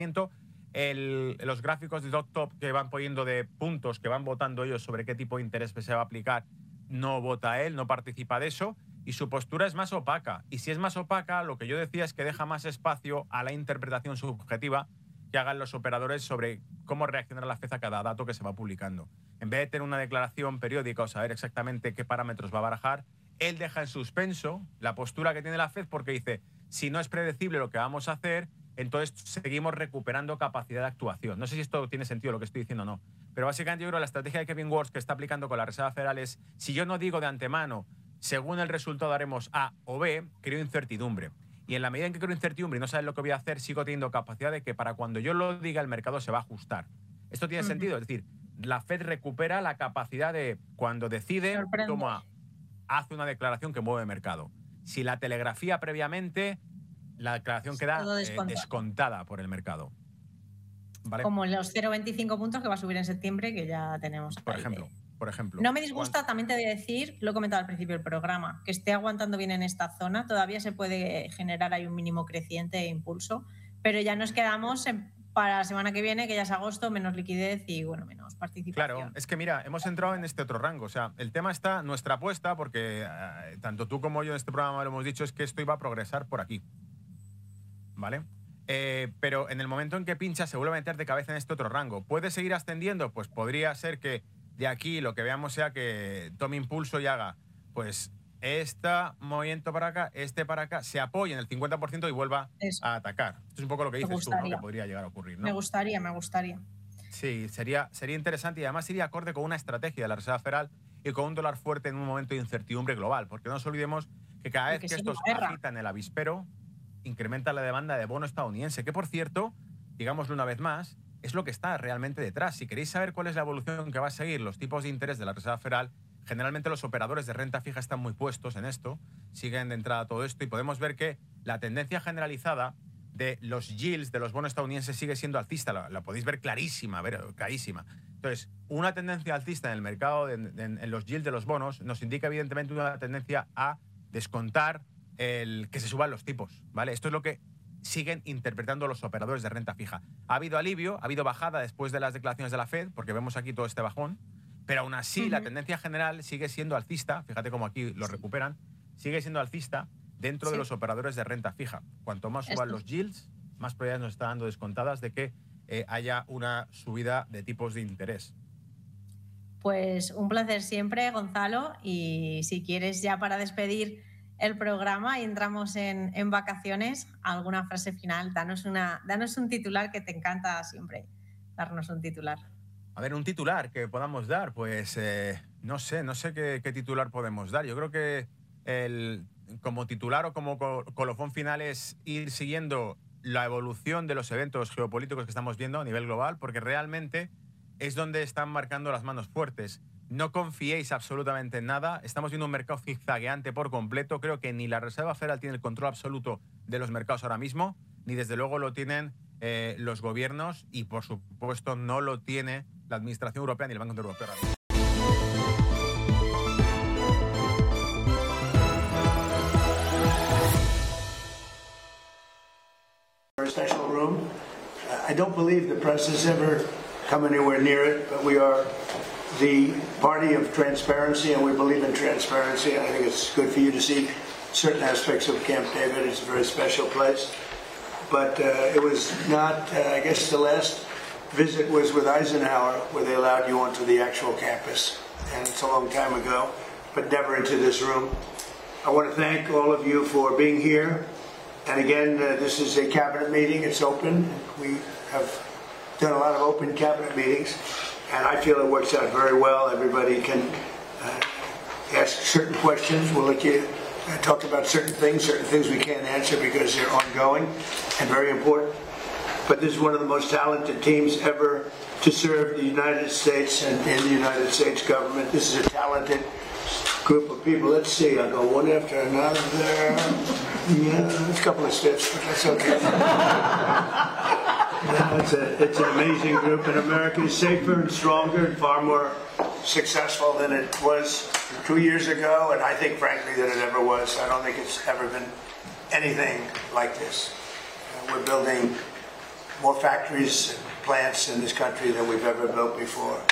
los gráficos de Top que van poniendo de puntos, que van votando ellos sobre qué tipo de interés se va a aplicar, no vota él, no participa de eso, y su postura es más opaca. Y si es más opaca, lo que yo decía es que deja más espacio a la interpretación subjetiva que hagan los operadores sobre cómo reaccionará la FED a cada dato que se va publicando. En vez de tener una declaración periódica o saber exactamente qué parámetros va a barajar, él deja en suspenso la postura que tiene la FED porque dice, si no es predecible lo que vamos a hacer, entonces seguimos recuperando capacidad de actuación. No sé si esto tiene sentido lo que estoy diciendo o no, pero básicamente yo creo que la estrategia de Kevin Warsh que está aplicando con la Reserva Federal es, si yo no digo de antemano, según el resultado haremos A o B, creo incertidumbre. Y en la medida en que creo incertidumbre y no sabes lo que voy a hacer, sigo teniendo capacidad de que para cuando yo lo diga el mercado se va a ajustar. ¿Esto tiene sentido? Es decir, la FED recupera la capacidad de, cuando decide, hace una declaración que mueve el mercado. Si la telegrafía previamente, la declaración queda descontada por el mercado. ¿Vale? Como los 0,25 puntos que va a subir en septiembre, que ya tenemos. Por ejemplo. No me disgusta, también te voy a decir, lo he comentado al principio del programa, que esté aguantando bien en esta zona. Todavía se puede generar ahí un mínimo creciente e impulso, pero ya nos quedamos para la semana que viene, que ya es agosto, menos liquidez y bueno, menos participación. Claro, es que mira, hemos entrado en este otro rango. O sea, el tema está, nuestra apuesta, porque tanto tú como yo en este programa lo hemos dicho, es que esto iba a progresar por aquí. ¿Vale? Pero en el momento en que pincha se vuelve a meter de cabeza en este otro rango. ¿Puede seguir ascendiendo? Pues podría ser que de aquí lo que veamos sea que tome impulso y haga, pues, movimiento para acá, para acá, se apoye en el 50% y vuelva a atacar. Esto es un poco lo que dices tú, ¿no? Que podría llegar a ocurrir, ¿no? Me gustaría. Sí, sería interesante y además iría acorde con una estrategia de la Reserva Federal y con un dólar fuerte en un momento de incertidumbre global, porque no nos olvidemos que cada vez que estos agitan el avispero, incrementa la demanda de bono estadounidense, que por cierto, digámoslo una vez más, es lo que está realmente detrás. Si queréis saber cuál es la evolución que va a seguir los tipos de interés de la Reserva Federal, generalmente los operadores de renta fija están muy puestos en esto, siguen de entrada todo esto y podemos ver que la tendencia generalizada de los yields de los bonos estadounidenses sigue siendo alcista, la podéis ver clarísima. Entonces, una tendencia alcista en el mercado, en los yields de los bonos, nos indica evidentemente una tendencia a descontar el que se suban los tipos, ¿vale? Esto es lo que siguen interpretando los operadores de renta fija. Ha habido alivio, ha habido bajada después de las declaraciones de la FED, porque vemos aquí todo este bajón, pero aún así la tendencia general sigue siendo alcista, fíjate cómo aquí lo recuperan, sigue siendo alcista dentro de los operadores de renta fija. Cuanto más suban los yields, más probabilidades nos está dando descontadas de que haya una subida de tipos de interés. Pues un placer siempre, Gonzalo, y si quieres ya para despedir el programa y entramos en vacaciones, alguna frase final, danos un titular que te encanta siempre, darnos un titular. A ver, un titular que podamos dar, pues no sé qué titular podemos dar. Yo creo que como titular o como colofón final es ir siguiendo la evolución de los eventos geopolíticos que estamos viendo a nivel global, porque realmente es donde están marcando las manos fuertes. No confiéis absolutamente en nada. Estamos viendo un mercado zigzagueante por completo. Creo que ni la Reserva Federal tiene el control absoluto de los mercados ahora mismo, ni desde luego lo tienen los gobiernos y, por supuesto, no lo tiene la Administración Europea ni el Banco Central Europeo. Special room. I don't believe the press has ever come anywhere near it, but we are the party of transparency, and we believe in transparency. I think it's good for you to see certain aspects of Camp David. It's a very special place. But it was not, I guess the last visit was with Eisenhower, where they allowed you onto the actual campus. And it's a long time ago, but never into this room. I want to thank all of you for being here. And again, this is a cabinet meeting. It's open. We have done a lot of open cabinet meetings. And I feel it works out very well. Everybody can ask certain questions. We'll let you talk about certain things we can't answer because they're ongoing and very important. But this is one of the most talented teams ever to serve the United States and in the United States government. This is a talented group of people. Let's see, I'll go one after another. Yeah, it's a couple of stiffs, but that's okay. It's an amazing group, and America is safer and stronger and far more successful than it was 2 years ago, and I think, frankly, that it ever was. I don't think it's ever been anything like this. We're building more factories and plants in this country than we've ever built before.